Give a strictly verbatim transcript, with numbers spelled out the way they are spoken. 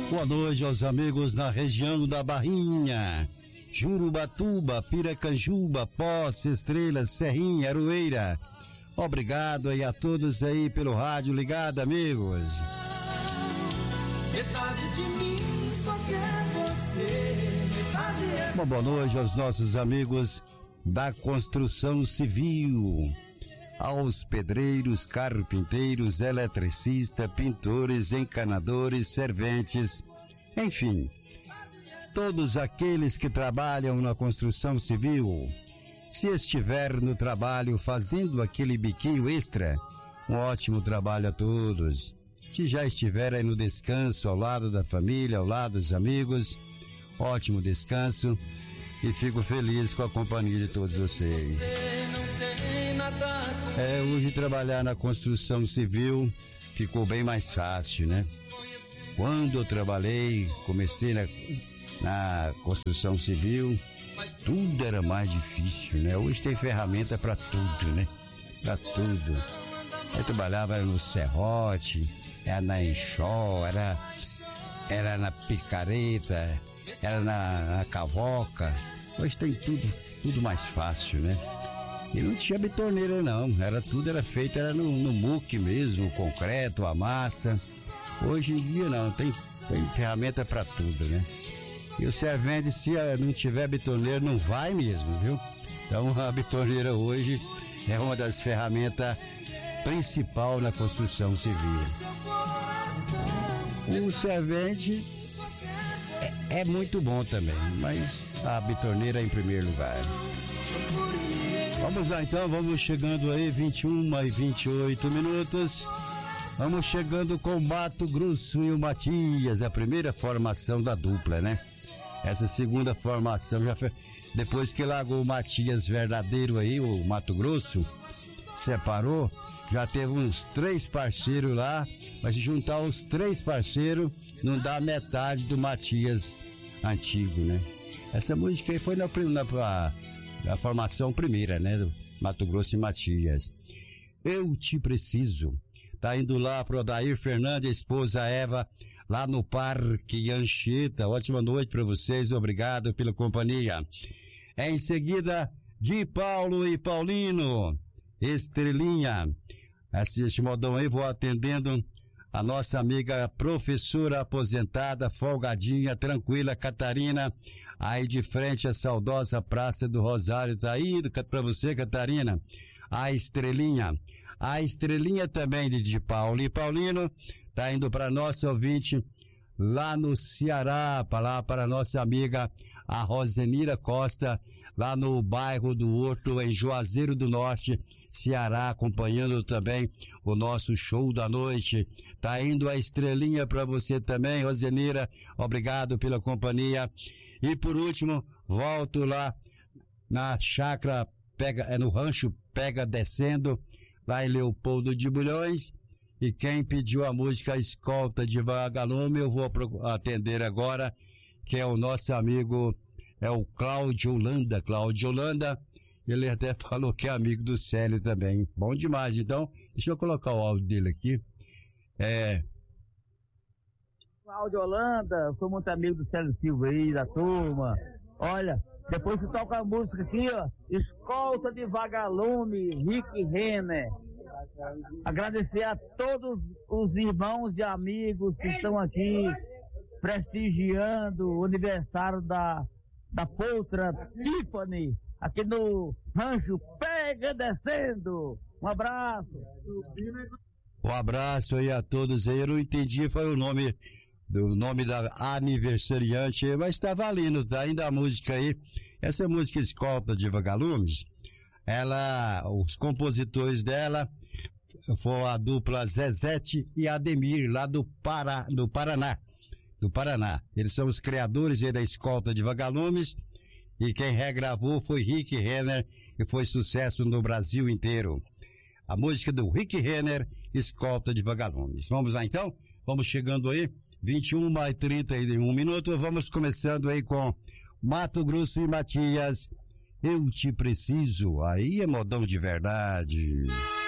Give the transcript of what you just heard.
Boa noite aos amigos na região da Barrinha, Jurubatuba, Piracanjuba, Poço, Estrela, Serrinha, Aroeira. Obrigado aí a todos aí pelo rádio ligado, amigos. Metade de mim só quer você, metade é... Uma boa noite aos nossos amigos da construção civil, aos pedreiros, carpinteiros, eletricistas, pintores, encanadores, serventes, enfim, todos aqueles que trabalham na construção civil. Se estiver no trabalho fazendo aquele biquinho extra, um ótimo trabalho a todos. Se já estiver aí no descanso, ao lado da família, ao lado dos amigos, ótimo descanso e fico feliz com a companhia de todos vocês. É, hoje trabalhar na construção civil ficou bem mais fácil, né? Quando eu trabalhei, comecei na, na construção civil, tudo era mais difícil, né? Hoje tem ferramenta para tudo, né? Para tudo. Eu trabalhava no serrote, era na enxó, era, era na picareta, era na, na cavoca. Hoje tem tudo, tudo mais fácil, né? E não tinha betoneira não, era tudo era feito, era no, no muque mesmo, concreto, a massa. Hoje em dia não, tem, tem ferramenta para tudo, né? E o servente, se não tiver betoneira, não vai mesmo, viu? Então a betoneira hoje é uma das ferramentas principal na construção civil. O servente é, é muito bom também, mas a betoneira é em primeiro lugar. Vamos lá então, vamos chegando aí, vinte e uma e vinte e oito minutos. Vamos chegando com o Mato Grosso e o Matias, a primeira formação da dupla, né? Essa segunda formação já foi, depois que largou o Matias verdadeiro aí, o Mato Grosso, separou, já teve uns três parceiros lá, mas se juntar os três parceiros, não dá metade do Matias antigo, né? Essa música aí foi na, na, na formação primeira, né? Do Mato Grosso e Matias. Eu Te Preciso. Tá indo lá pro Odair Fernandes, a esposa Eva, lá no Parque Anchieta. Ótima noite para vocês, obrigado pela companhia. Em seguida, de Paulo e Paulino, Estrelinha. Este modão aí, vou atendendo a nossa amiga professora aposentada, folgadinha, tranquila, Catarina, aí de frente à saudosa Praça do Rosário. Tá aí pra você, Catarina, a Estrelinha. A Estrelinha também de, de Paulo e Paulino, tá indo para nosso ouvinte lá no Ceará, para lá para nossa amiga a Rosenira Costa, lá no bairro do Horto, em Juazeiro do Norte, Ceará, acompanhando também o nosso show da noite. Tá indo a Estrelinha para você também, Rosenira, obrigado pela companhia. E por último, volto lá na chácara, pega, é no rancho Pega Descendo, lá em Leopoldo de Bulhões. E quem pediu a música Escolta de Vagalume, eu vou atender agora, que é o nosso amigo, é o Cláudio Holanda. Cláudio Holanda, ele até falou que é amigo do Célio também. Bom demais, então, deixa eu colocar o áudio dele aqui. É... Cláudio Holanda, sou muito amigo do Célio Silva aí, da turma. Olha, depois você toca a música aqui, ó, Escolta de Vagalume, Rick Renner. Agradecer a todos os irmãos e amigos que estão aqui prestigiando o aniversário da, da Poltra Tiffany, aqui no Rancho Pega Descendo. Um abraço. Um abraço aí a todos aí. Eu não entendi, foi o nome do nome da aniversariante, mas tá valendo, tá ainda a música aí. Essa música Escolta de Vagalumes, ela, os compositores dela foram a dupla Zezete e Ademir, lá do, Pará, do Paraná, do Paraná. Eles são os criadores aí da Escolta de Vagalumes, e quem regravou foi Rick Renner, e foi sucesso no Brasil inteiro. A música do Rick Renner, Escolta de Vagalumes. Vamos lá então? Vamos chegando aí, vinte e uma e trinta e um minutos, vamos começando aí com Mato Grosso e Matias, Eu Te Preciso. Aí é modão de verdade.